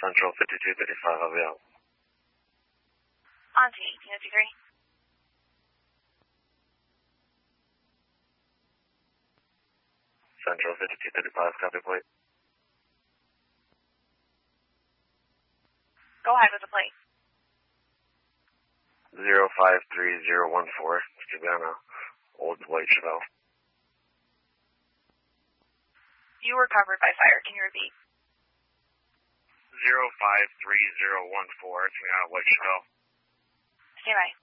Central 5235, I'll be out. On to 1853. Central 5235, copy plate. Go ahead with the plate. 053014, Savannah, Old White Chevelle. You were covered by fire. Can you repeat? 053014, Savannah, White Chevelle. Stand by.